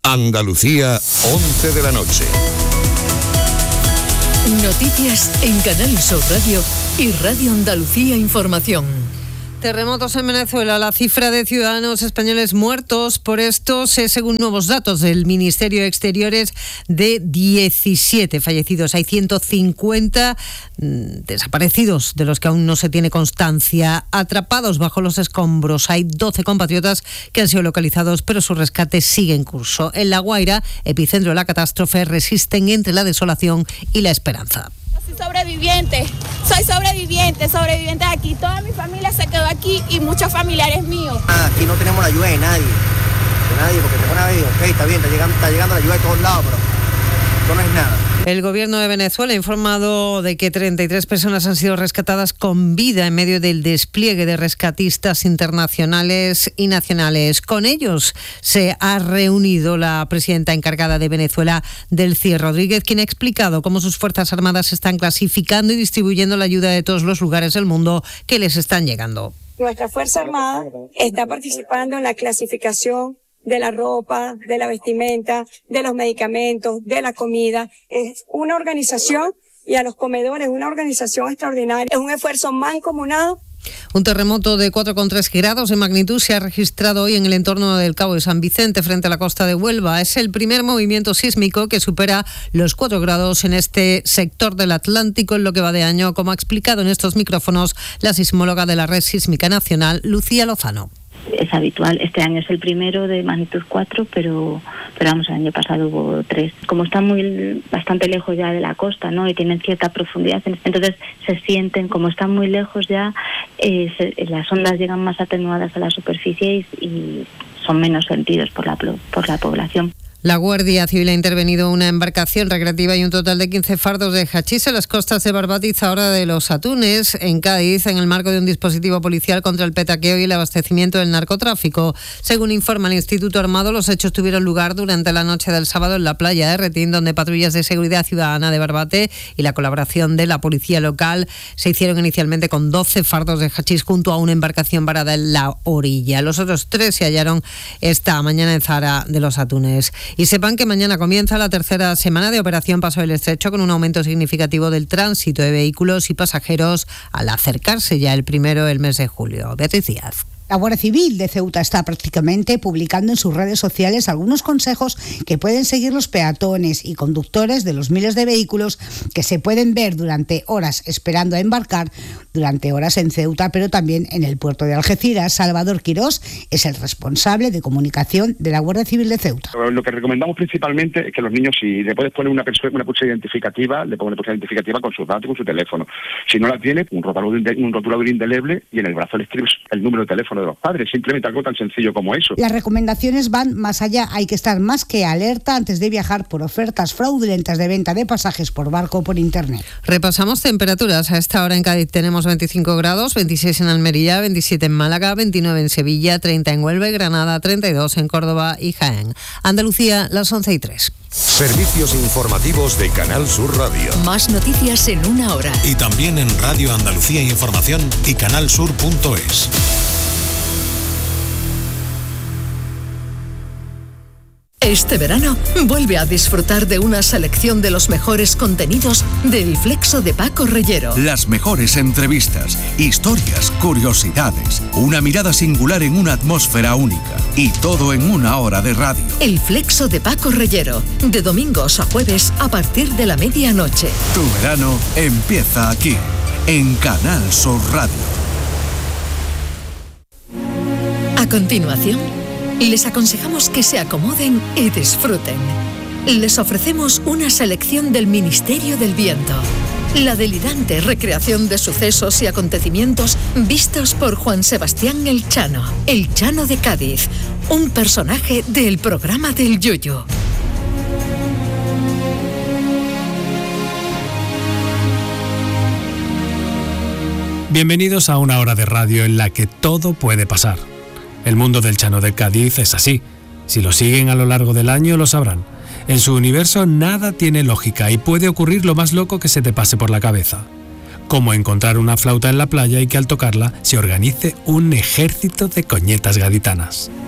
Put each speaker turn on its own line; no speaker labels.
Andalucía, 11 de la noche.
Noticias en Canal Sur Radio y Radio Andalucía Información.
Terremotos en Venezuela. La cifra de ciudadanos españoles muertos por estos es, según nuevos datos del Ministerio de Exteriores, de 17 fallecidos. Hay 150 desaparecidos, de los que aún no se tiene constancia. Atrapados bajo los escombros hay 12 compatriotas que han sido localizados, pero su rescate sigue en curso. En La Guaira, epicentro de la catástrofe, resisten entre la desolación y la esperanza.
Soy sobreviviente aquí, toda mi familia se quedó aquí y muchos familiares míos.
Aquí no tenemos la ayuda de nadie, porque te pones a ver, ok, está bien, está llegando la ayuda de todos lados, pero esto no es nada.
El gobierno de Venezuela ha informado de que 33 personas han sido rescatadas con vida en medio del despliegue de rescatistas internacionales y nacionales. Con ellos se ha reunido la presidenta encargada de Venezuela, Delcy Rodríguez, quien ha explicado cómo sus Fuerzas Armadas están clasificando y distribuyendo la ayuda de todos los lugares del mundo que les están llegando.
Nuestra Fuerza Armada está participando en la clasificación de la ropa, de la vestimenta, de los medicamentos, de la comida. Es una organización, y a los comedores, una organización extraordinaria. Es un esfuerzo mancomunado.
Un terremoto de 4,3 grados de magnitud se ha registrado hoy en el entorno del Cabo de San Vicente, frente a la costa de Huelva. Es el primer movimiento sísmico que supera los 4 grados en este sector del Atlántico en lo que va de año, como ha explicado en estos micrófonos la sismóloga de la Red Sísmica Nacional, Lucía Lozano.
Es habitual, este año es el primero de magnitud 4, pero vamos, el año pasado hubo 3. Como están bastante lejos ya de la costa, ¿no?, y tienen cierta profundidad, entonces se sienten, como están muy lejos ya, las ondas llegan más atenuadas a la superficie y son menos sentidos por la población.
La Guardia Civil ha intervenido una embarcación recreativa y un total de 15 fardos de hachís en las costas de Barbate y Zahora de los Atunes, en Cádiz, en el marco de un dispositivo policial contra el petaqueo y el abastecimiento del narcotráfico. Según informa el Instituto Armado, los hechos tuvieron lugar durante la noche del sábado en la playa de Retín, donde patrullas de seguridad ciudadana de Barbate y la colaboración de la policía local se hicieron inicialmente con 12 fardos de hachís junto a una embarcación varada en la orilla. Los otros 3 se hallaron esta mañana en Zahara de los Atunes. Y sepan que mañana comienza la tercera semana de Operación Paso del Estrecho, con un aumento significativo del tránsito de vehículos y pasajeros al acercarse ya el mes de julio. Beatriz Díaz.
La Guardia Civil de Ceuta está prácticamente publicando en sus redes sociales algunos consejos que pueden seguir los peatones y conductores de los miles de vehículos que se pueden ver durante horas esperando a embarcar, durante horas en Ceuta, pero también en el puerto de Algeciras. Salvador Quirós es el responsable de comunicación de la Guardia Civil de Ceuta.
Lo que recomendamos principalmente es que los niños, si le puedes poner una pulsera identificativa, le pones una pulsera identificativa con sus datos y con su teléfono. Si no la tiene, un rotulador indeleble, y en el brazo le escribes el número de teléfono de los padres, simplemente algo tan sencillo como eso.
Las recomendaciones van más allá. Hay que estar más que alerta antes de viajar por ofertas fraudulentas de venta de pasajes por barco o por internet.
Repasamos temperaturas. A esta hora en Cádiz tenemos 25 grados, 26 en Almería, 27 en Málaga, 29 en Sevilla, 30 en Huelva y Granada, 32 en Córdoba y Jaén. Andalucía, las 11:03.
Servicios informativos de Canal Sur Radio.
Más noticias en una hora.
Y también en Radio Andalucía Información y canalsur.es.
Este verano, vuelve a disfrutar de una selección de los mejores contenidos del Flexo de Paco Reyero.
Las mejores entrevistas, historias, curiosidades, una mirada singular en una atmósfera única. Y todo en una hora de radio.
El Flexo de Paco Reyero, de domingos a jueves a partir de la medianoche.
Tu verano empieza aquí, en Canal Sur Radio.
A continuación, les aconsejamos que se acomoden y disfruten. Les ofrecemos una selección del Ministerio del Viento. La delirante recreación de sucesos y acontecimientos vistos por Juan Sebastián el Chano de Cádiz, un personaje del programa del Yuyu.
Bienvenidos a una hora de radio en la que todo puede pasar. El mundo del Chano de Cádiz es así. Si lo siguen a lo largo del año lo sabrán. En su universo nada tiene lógica y puede ocurrir lo más loco que se te pase por la cabeza. Como encontrar una flauta en la playa y que al tocarla se organice un ejército de coñetas gaditanas.